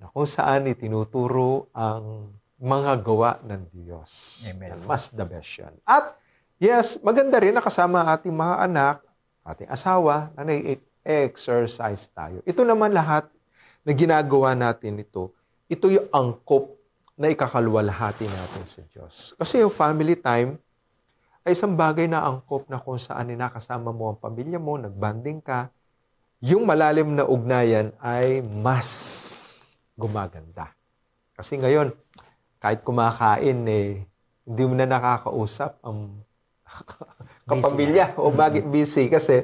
na kung saan itinuturo ang mga gawa ng Diyos. Amen. Mas the best yan. At yes, maganda rin na kasama ating mga anak, ating asawa, na nai-exercise tayo. Ito naman lahat na ginagawa natin ito, ito yung angkop na ikakalwalhati natin sa Diyos. Kasi yung family time ay isang bagay na angkop na kung saan nakasama mo ang pamilya mo, nagbanding ka, yung malalim na ugnayan ay mas gumaganda. Kasi ngayon, kahit kumakain, hindi mo na nakakausap ang kapamilya o bagit busy kasi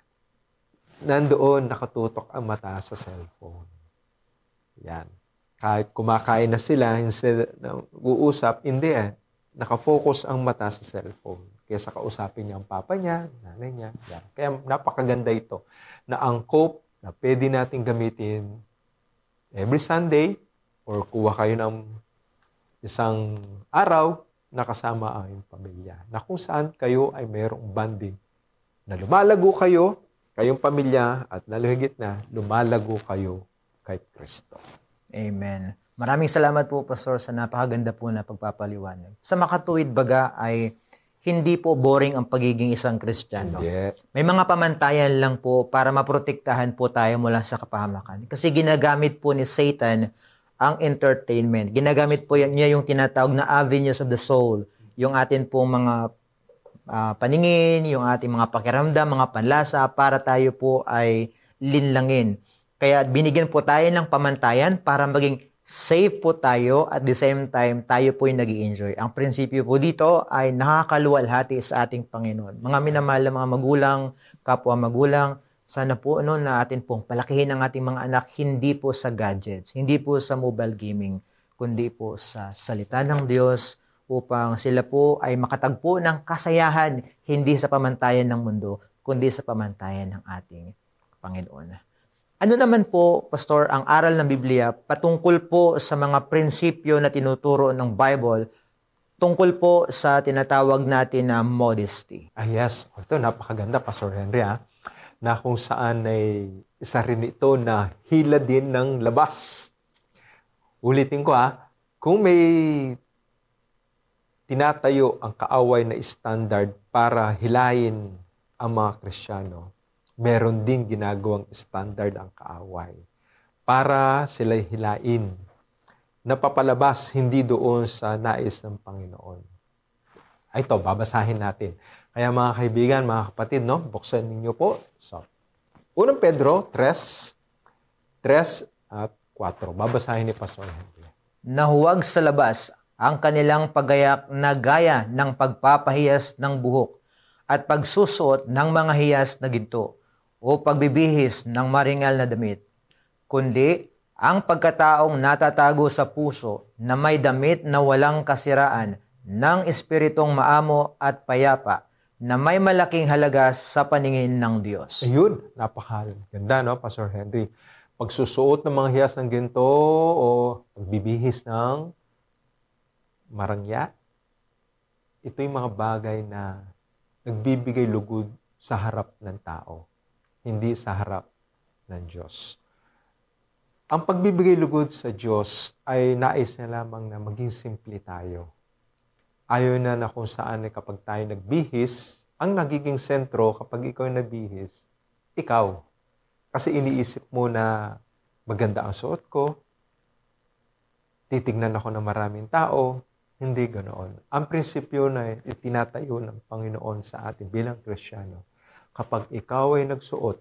nandoon nakatutok ang mata sa cellphone. Yan. Kahit kumakain na sila, instead na uusap, hindi nakafocus ang mata sa cellphone. Kaysa kausapin niya ang papa niya, nanay niya. Yan. Kaya napakaganda ito na angkop na pwede natin gamitin every Sunday or kuha kayo ng isang araw na kasama ang iyong pamilya. Na kung saan kayo ay mayroong bonding. Na lumalago kayo, kayong pamilya, at naluhigit na, lumalago kayo kay Kristo. Amen. Maraming salamat po, Pastor, sa napakaganda po na pagpapaliwanag. Sa makatuwid baga ay hindi po boring ang pagiging isang Kristiyano. Hindi. May mga pamantayan lang po para maprotektahan po tayo mula sa kapahamakan. Kasi ginagamit po ni Satan ang entertainment. Ginagamit po niya yung tinatawag na avenues of the soul. Yung atin pong mga paningin, yung ating mga pakiramdam, mga panlasa, para tayo po ay linlangin. Kaya binigyan po tayo ng pamantayan para maging safe po tayo at the same time tayo po yung nag-i-enjoy. Ang prinsipyo po dito ay nakakaluwalhati sa ating Panginoon. Mga minamahal na mga magulang, kapwa magulang, sana po na atin pong palakihin ang ating mga anak hindi po sa gadgets, hindi po sa mobile gaming, kundi po sa salita ng Diyos upang sila po ay makatagpo ng kasayahan hindi sa pamantayan ng mundo, kundi sa pamantayan ng ating Panginoon. Ano naman po, Pastor, ang aral ng Biblia patungkol po sa mga prinsipyo na tinuturo ng Bible tungkol po sa tinatawag natin na modesty? Yes. Ito, napakaganda, Pastor Henry, na kung saan ay isa rin ito na hila din ng labas. Ulitin ko, kung may tinatayo ang kaaway na standard para hilayin ang mga Kristiyano, meron din ginagawang standard ang kaaway para sila'y hilain. Napapalabas hindi doon sa nais ng Panginoon. Ito, babasahin natin. Kaya mga kaibigan, mga kapatid, buksan ninyo po sa 1 Pedro 3 at 4. Babasahin ni Pastor Henry. Na huwag sa labas ang kanilang paggayak na gaya ng pagpapahiyas ng buhok at pagsusuot ng mga hiyas na ginto o pagbibihis ng maringal na damit, kundi ang pagkataong natatago sa puso na may damit na walang kasiraan ng espiritong maamo at payapa na may malaking halaga sa paningin ng Diyos. Ayun, napakaganda, Pastor Henry. Pagsusuot ng mga hiyas ng ginto o pagbibihis ng marangya, ito yung mga bagay na nagbibigay lugod sa harap ng tao, hindi sa harap ng Diyos. Ang pagbibigay lugod sa Diyos ay nais na lamang na maging simple tayo. Ayaw na kung saan kapag tayo nagbihis, ang nagiging sentro kapag ikaw nagbihis, ikaw. Kasi iniisip mo na maganda ang suot ko, titignan ako ng maraming tao, hindi ganoon. Ang prinsipyo na itinatayo ng Panginoon sa atin bilang Kristiyano, kapag ikaw ay nagsuot,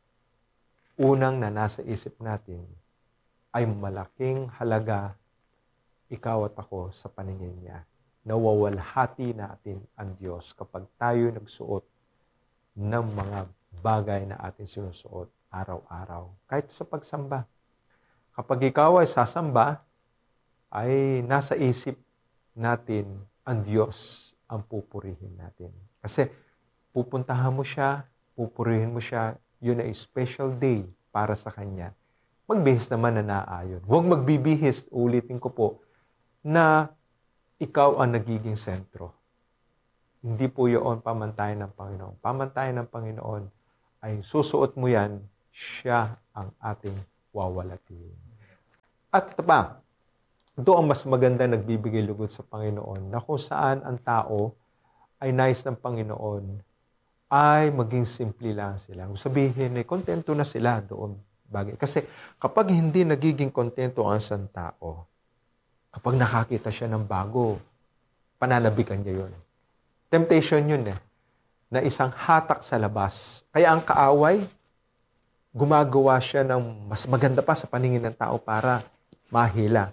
unang na nasa isip natin ay malaking halaga ikaw at ako sa paningin niya. Nawawalhati natin ang Diyos kapag tayo nagsuot ng mga bagay na atin sinusuot araw-araw. Kahit sa pagsamba. Kapag ikaw ay sasamba, ay nasa isip natin ang Diyos ang pupurihin natin. Kasi pupuntahan mo siya, pupurihin mo siya, yun ay special day para sa Kanya. Magbihis naman na naayon. Huwag magbibihis, ulitin ko po, na ikaw ang nagiging sentro. Hindi po yun pamantayan ng Panginoon. Pamantayan ng Panginoon ay susuot mo yan, siya ang ating wawalatin. At ito pa, ito ang mas maganda nagbibigay lugod sa Panginoon na kung saan ang tao ay nais ng Panginoon ay maging simple lang sila. Kung sabihin, kontento na sila doon. Bagay. Kasi kapag hindi nagiging kontento ang isang tao, kapag nakakita siya ng bago, pananabikan niya yun. Temptation yun na isang hatak sa labas. Kaya ang kaaway, gumagawa siya ng mas maganda pa sa paningin ng tao para mahila.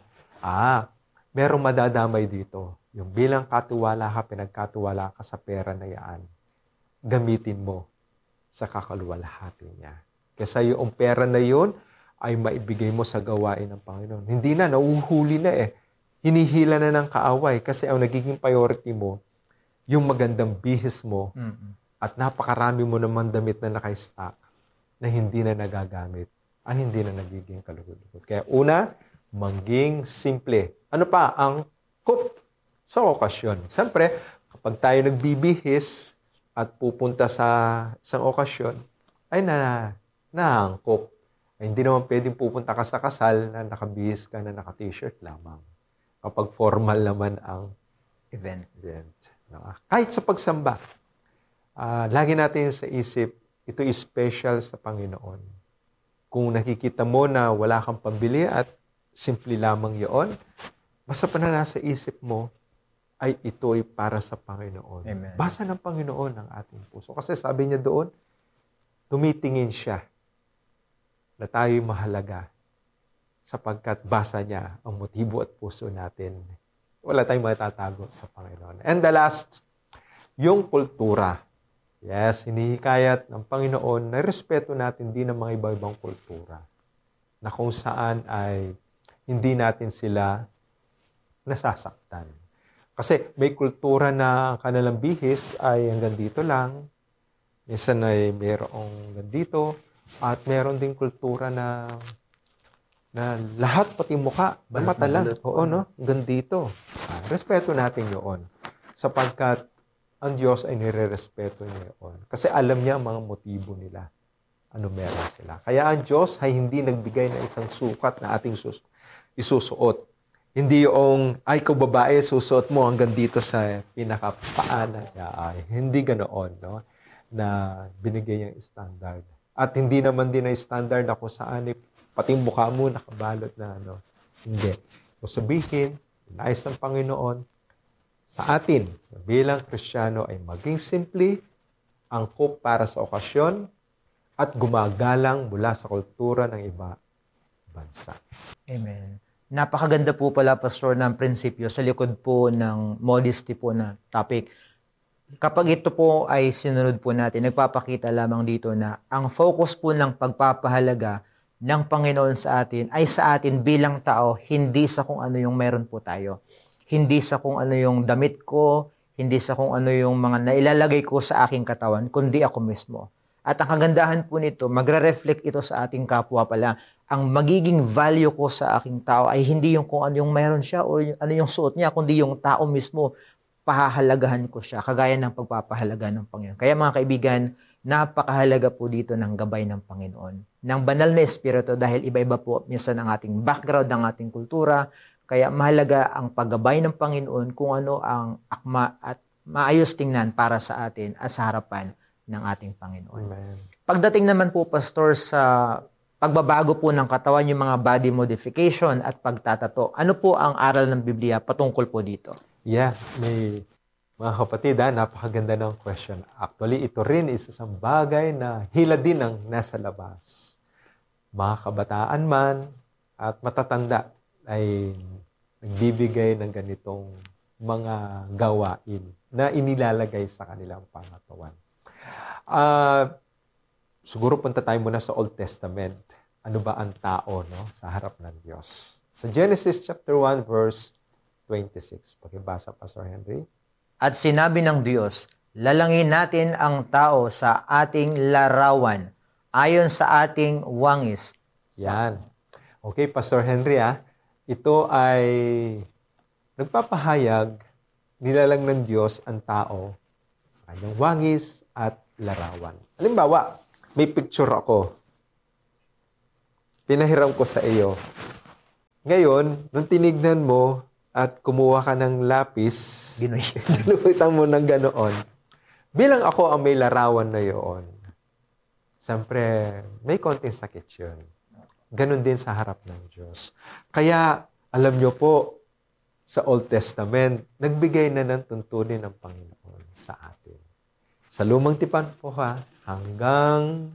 Merong madadamay dito. Yung bilang katiwala ka, pinagkatiwala ka sa pera na yan, gamitin mo sa kakaluwalhati niya. Kasi yung pera na yun ay maibigay mo sa gawain ng Panginoon. Hindi na, nauhuli na Hinihila na ng kaaway kasi ang nagiging priority mo, yung magandang bihis mo at napakarami mo naman damit na naka-stock na hindi na nagagamit, hindi na nagiging kalugod-lugod. Kaya una, maging simple. Ano pa? Ang cook sa okasyon. Siyempre, kapag tayo nagbibihis at pupunta sa isang okasyon, ay naangkop. Ay, hindi naman pwedeng pupunta ka sa kasal na nakabihis ka na naka-t-shirt lamang. Kapag formal naman ang Event. Kahit sa pagsamba, lagi natin sa isip, ito is special sa Panginoon. Kung nakikita mo na wala kang pambili at simple lamang yun, basta pa na nasa isip mo, ay ito ay para sa Panginoon. Amen. Basa ng Panginoon ang ating puso. Kasi sabi niya doon, tumitingin siya na tayo'y mahalaga sapagkat basa niya ang motibo at puso natin. Wala tayong matatago sa Panginoon. And the last, yung kultura. Yes, hinihikayat ng Panginoon na respeto natin din ng mga iba-ibang kultura na kung saan ay hindi natin sila nasasaktan. Kasi may kultura na ang kanilang bihis ay hanggang dito lang. Minsan ay mayroong hanggang dito. At meron ding kultura na lahat pati mukha, mata lang. Oo, no? Hanggang dito. Respeto natin yun. Sapagkat ang Diyos ay nire-respeto niya yun. Kasi alam niya ang mga motibo nila. Ano meron sila. Kaya ang Diyos ay hindi nagbigay ng isang sukat na ating isusuot. Hindi yung, ikaw babae, susuot mo hanggang dito sa pinakapaanan niya. Hindi ganoon, no? Na binigay niyang standard. At hindi naman din na standard na kung saan pati mukha mo nakabalot na, no? Hindi. Kung sabihin, nais ng Panginoon, sa atin, bilang Kristiyano, ay maging simple, angkop para sa okasyon, at gumagalang mula sa kultura ng iba bansa. Amen. Napakaganda po pala, Pastor, ng prinsipyo sa likod po ng modesty po na topic. Kapag ito po ay sinunod po natin, nagpapakita lamang dito na ang focus po ng pagpapahalaga ng Panginoon sa atin ay sa atin bilang tao, hindi sa kung ano yung meron po tayo. Hindi sa kung ano yung damit ko, hindi sa kung ano yung mga nailalagay ko sa aking katawan, kundi ako mismo. At ang kagandahan po nito, magre-reflect ito sa ating kapwa pala. Ang magiging value ko sa aking tao ay hindi yung kung ano yung meron siya o ano yung suot niya, kundi yung tao mismo, pahahalagahan ko siya, kagaya ng pagpapahalaga ng Panginoon. Kaya mga kaibigan, napakahalaga po dito ng gabay ng Panginoon. Ng banal na espiritu dahil iba-iba po minsan ang ating background, ang ating kultura, kaya mahalaga ang paggabay ng Panginoon kung ano ang akma at maayos tingnan para sa atin at sa harapan ng ating Panginoon. Amen. Pagdating naman po, Pastor, sa pagbabago po ng katawan, yung mga body modification at pagtatato, ano po ang aral ng Biblia patungkol po dito? Yeah, may mga kapatid, napakaganda ng question. Actually, ito rin isa sa bagay na hila din ng nasa labas. Mga kabataan man at matatanda ay nagbibigay ng ganitong mga gawain na inilalagay sa kanilang pangatawan. Siguro punta tayo muna sa Old Testament. Ano ba ang tao, no, sa harap ng Diyos? Sa Genesis chapter 1 verse 26. Pakibasa, Pastor Henry. At sinabi ng Diyos, lalangin natin ang tao sa ating larawan, ayon sa ating wangis. Yan. Okay, Pastor Henry, ito ay nagpapahayag, nilalang ng Diyos ang tao sa kanyang wangis at larawan. Halimbawa, may picture ako. Pinahiram ko sa iyo. Ngayon, nung tinignan mo at kumuha ka ng lapis, ginuhitan mo ng ganoon, bilang ako ang may larawan na yun, siyempre, may konting sakit yun. Ganon din sa harap ng Diyos. Kaya, alam nyo po, sa Old Testament, nagbigay na ng tuntunin ng Panginoon sa atin. Sa Lumang Tipan po hanggang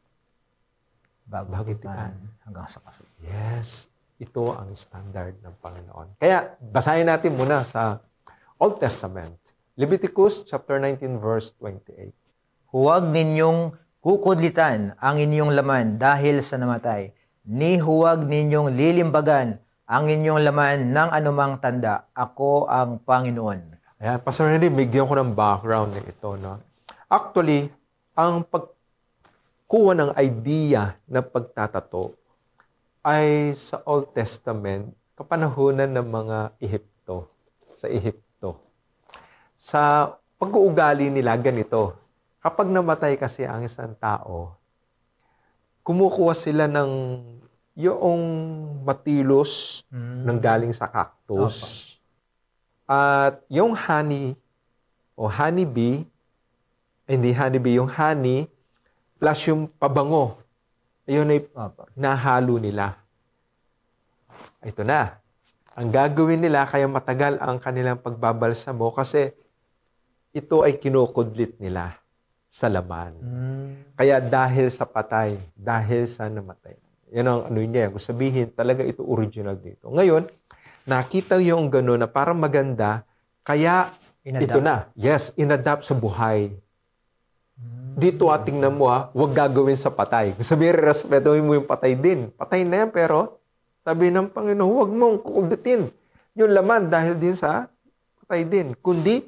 Bagong Tipan. Hanggang sa kasunod. Yes, ito ang standard ng Panginoon. Kaya, basahin natin muna sa Old Testament. Leviticus chapter 19 verse 28. Huwag ninyong kukudlitan ang inyong laman dahil sa namatay, ni huwag ninyong lilimbagan ang inyong laman ng anumang tanda. Ako ang Panginoon. Ayan, Pastor Henry, bigyan ko ng background na ito. No? Actually, ang pagkuha ng idea na pagtatato ay sa Old Testament, kapanahunan ng mga Ehipto, sa Ehipto. Sa pag-uugali nila, ganito. Kapag namatay kasi ang isang tao, kumukuha sila ng yung matilos ng galing sa cactus. At yung honey o honeybee, hindi honeybee, yung honey plus yung pabango, ayun ay nahalo nila. Ito na. Ang gagawin nila, kaya matagal ang kanilang pagbabalsamo kasi ito ay kinukudlit nila sa laman. Kaya dahil sa patay, dahil sa namatay. Yan ang ano niya. Kung sabihin, talaga ito original dito. Ngayon, nakita yung gano'n na parang maganda, kaya ito na. Yes, inadapt sa buhay. Dito tingnan mo huwag gagawin sa patay. Kung sabihin, respetuhin mo yung patay din. Patay na yan, pero sabi ng Panginoon, huwag mong kukulitin yung laman dahil din sa patay din. Kundi,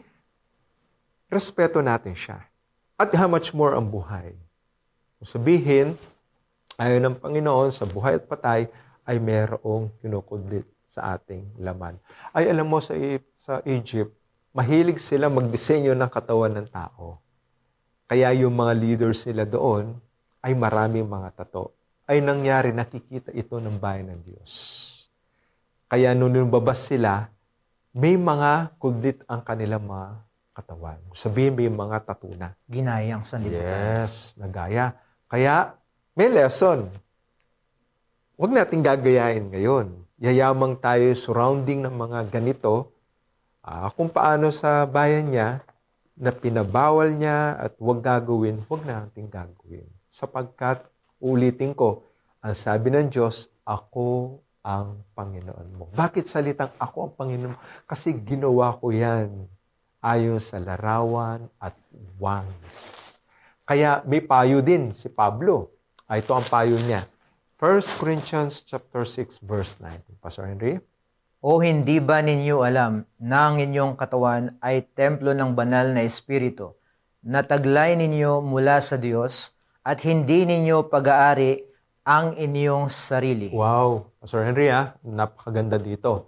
respeto natin siya. At how much more ang buhay. Kung sabihin, ayon ng Panginoon, sa buhay at patay, ay mayroong kinukudlit sa ating laman. Ay, alam mo, sa Egypt, mahilig sila magdisenyo ng katawan ng tao. Kaya yung mga leaders nila doon, ay maraming mga tato. Ay nangyari, nakikita ito ng bayan ng Diyos. Kaya nung lumabas sila, may mga kudlit ang kanilang mga katawan. Sabihin, may mga tattoo na. Ginayang sanlibutan. Yes, nagaya. Kaya, may lesson. Huwag natin gagayain ngayon. Yayamang tayo surrounding ng mga ganito. Kung paano sa bayan niya, na pinabawal niya at huwag gagawin, huwag natin gagawin. Sapagkat, ulitin ko, ang sabi ng Diyos, ako ang Panginoon mo. Bakit salitang ako ang Panginoon mo? Kasi ginawa ko yan ayon sa larawan at wangis. Kaya may payo din si Pablo. Ito ang payo niya. 1 Corinthians chapter 6 verse 19. Pastor Henry? O hindi ba ninyo alam na ang inyong katawan ay templo ng banal na Espiritu na taglay ninyo mula sa Diyos at hindi ninyo pag-aari ang inyong sarili? Wow! Pastor Henry, napakaganda dito.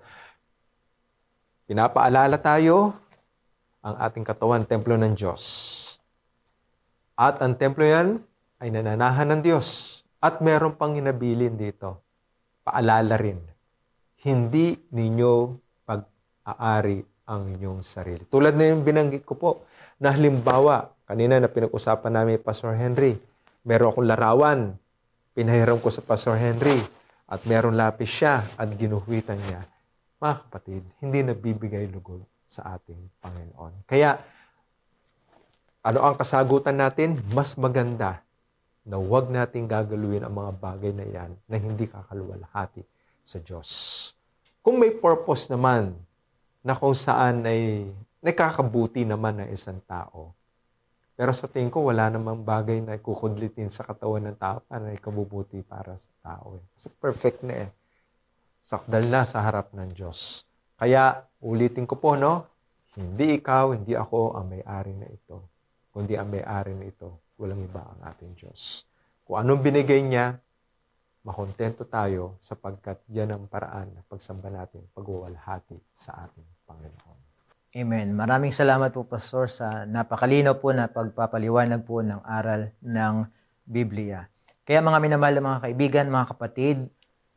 Pinapaalala tayo ang ating katawan, templo ng Diyos. At ang templo yan ay nananahan ng Diyos. At meron pang inabilin dito. Paalala rin. Hindi ninyo pag-aari ang inyong sarili. Tulad na yung binanggit ko po, na halimbawa, kanina na pinag-usapan namin Pastor Henry, meron akong larawan, pinahiram ko sa Pastor Henry, at meron lapis siya, at ginuhwitan niya. Mga kapatid, hindi nabibigay lugod sa ating Panginoon. Kaya, ano ang kasagutan natin? Mas maganda na huwag nating gagaluin ang mga bagay na yan na hindi kakaluwalhati sa Diyos. Kung may purpose naman na kung saan ay nakakabuti naman ng isang tao, pero sa tingin ko wala namang bagay na kukudlitin sa katawan ng tao na ikabubuti para sa tao. Kasi perfect na sakdal na sa harap ng Diyos. Kaya ulitin ko po, hindi ikaw, hindi ako ang may-ari na ito. Kundi ang may-ari na ito, walang iba ang ating Diyos. Kung anong binigay niya, makontento tayo sapagkat yan ang paraan na pagsamba natin, pagwawalhati sa ating Panginoon. Amen. Maraming salamat po, Pastor, sa napakalinaw po na pagpapaliwanag po ng aral ng Biblia. Kaya mga minamahal na mga kaibigan, mga kapatid,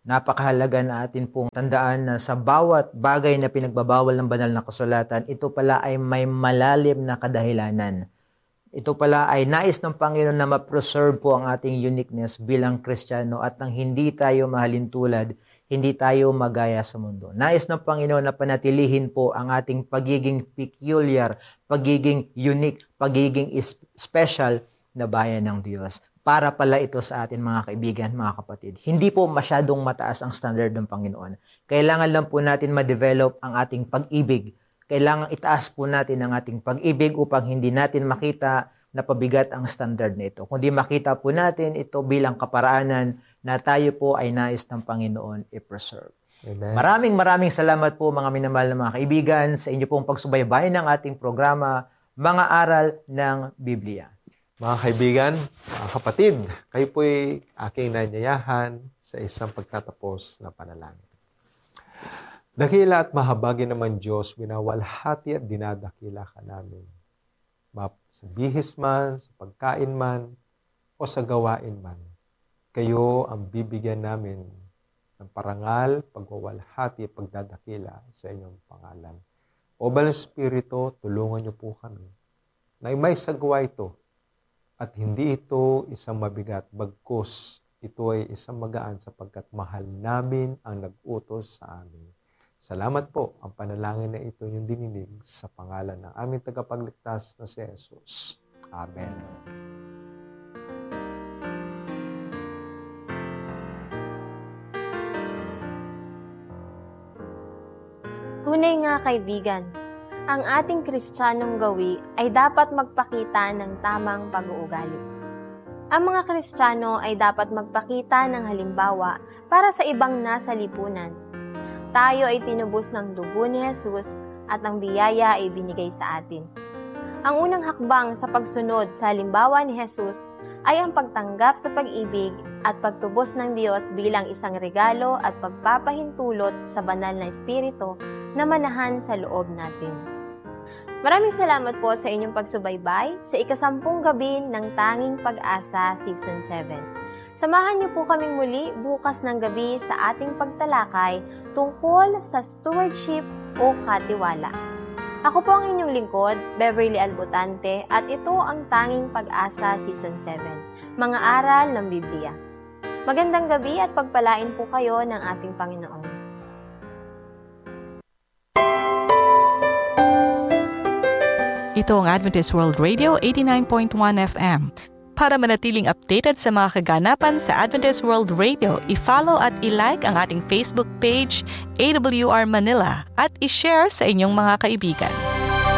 Napakahalaga na atin pong tandaan na sa bawat bagay na pinagbabawal ng banal na kasulatan, ito pala ay may malalim na kadahilanan. Ito pala ay nais ng Panginoon na ma-preserve po ang ating uniqueness bilang Kristiyano at nang hindi tayo mahalin tulad, hindi tayo magaya sa mundo. Nais ng Panginoon na panatilihin po ang ating pagiging peculiar, pagiging unique, pagiging special na bayan ng Diyos. Para pala ito sa atin mga kaibigan, mga kapatid. Hindi po masyadong mataas ang standard ng Panginoon. Kailangan lang po natin ma-develop ang ating pag-ibig. Kailangan itaas po natin ang ating pag-ibig upang hindi natin makita na pabigat ang standard nito. Kundi makita po natin ito bilang kaparaanan na tayo po ay nais ng Panginoon i-preserve. Amen. Maraming salamat po mga minamahal na mga kaibigan sa inyo pong pagsubaybay ng ating programa, Mga Aral ng Biblia. Mga kaibigan, mga kapatid, kayo po'y aking nanyayahan sa isang pagtatapos na panalangin. Dakila at mahabagin naman Diyos, winawalhati at dinadakila ka namin. Sa bihis man, sa pagkain man, o sa gawain man. Kayo ang bibigyan namin ng parangal, pagwawalhati, pagdadakila sa inyong pangalan. O Banal Espiritu, tulungan niyo po kami na may sagwa ito. At hindi ito isang mabigat, bagkus ito ay isang magaan sapagkat mahal namin ang nag-utos sa amin. Salamat po ang panalangin na ito yung dininig sa pangalan ng aming tagapagligtas na si Jesus. Amen. Tunay nga kaibigan, ang ating Kristiyanong gawi ay dapat magpakita ng tamang pag-uugali. Ang mga Kristiyano ay dapat magpakita ng halimbawa para sa ibang nasa lipunan. Tayo ay tinubos ng dugo ni Jesus at ang biyaya ay binigay sa atin. Ang unang hakbang sa pagsunod sa halimbawa ni Jesus ay ang pagtanggap sa pag-ibig at pagtubos ng Diyos bilang isang regalo at pagpapahintulot sa banal na Espiritu na manahan sa loob natin. Maraming salamat po sa inyong pagsubaybay sa ika-10 gabi ng Tanging Pag-asa Season 7. Samahan niyo po kaming muli bukas ng gabi sa ating pagtalakay tungkol sa stewardship o katiwala. Ako po ang inyong lingkod, Beverly Albutante, at ito ang Tanging Pag-asa Season 7, Mga Aral ng Biblia. Magandang gabi at pagpalain po kayo ng ating Panginoon. Ito ang Adventist World Radio 89.1 FM. Para manatiling updated sa mga kaganapan sa Adventist World Radio, i-follow at i-like ang ating Facebook page, AWR Manila, at i-share sa inyong mga kaibigan.